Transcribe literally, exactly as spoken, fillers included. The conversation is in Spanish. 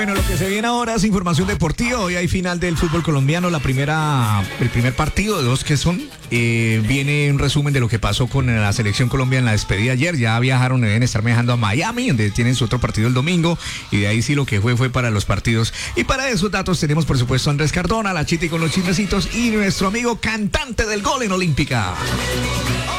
Bueno, lo que se viene ahora es información deportiva. Hoy hay final del fútbol colombiano, la primera, el primer partido de dos que son. Eh, viene un resumen de lo que pasó con la selección Colombia en la despedida ayer. Ya viajaron, deben estar viajando a Miami, donde tienen su otro partido el domingo. Y de ahí sí lo que fue fue para los partidos. Y para esos datos tenemos, por supuesto, a Andrés Cardona, la Chiti con los chismecitos y nuestro amigo cantante del gol en Olímpica.